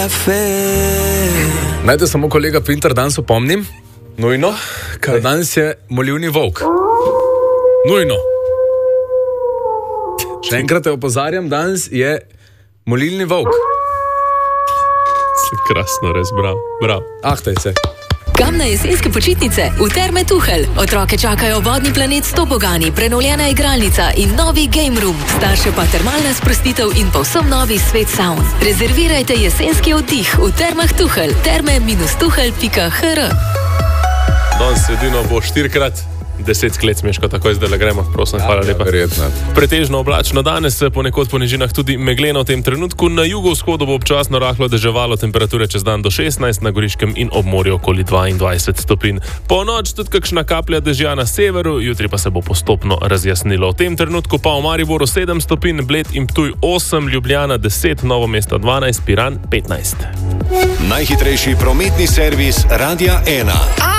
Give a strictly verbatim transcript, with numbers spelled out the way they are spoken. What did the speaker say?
Najde samo kolega Pinter, danes opomnim. Nujno. Kaj? Danes je molivni volk. Nujno. Še enkrat te opozarjam, danes je molilni volk. Si krasno, res, bravo. Brav. Ahtaj se. Kam na jesenske počitnice? V Terme Tuhelj. Otroke čakajo vodni planet s tobogani, prenovljena igralnica in novi game room. Starše pa termalna sprostitev in povsem novi svet saun. Rezervirajte jesenski oddih v Termah Tuhelj. terme tuhelj pika h r. Danes edino bo štirikrat deset sklet smeško, tako zdaj le gremo, prosim, hvala lepa. Verjetno. Pretežno oblačno danes, ponekod po nižinah tudi megleno v tem trenutku. Na jugovzhodu bo občasno rahlo deževalo, temperature čez dan do šestnajst, na Goriškem in ob morju okoli dvaindvajset stopinj. Po noč tudi kakšna kaplja dežja na severu, jutri pa se bo postopno razjasnilo. V tem trenutku pa v Mariboru sedem stopinj, Bled in Ptuj osem, Ljubljana deset, Novo mesto dvanajst, Piran petnajst. Najhitrejši prometni servis Radia ena.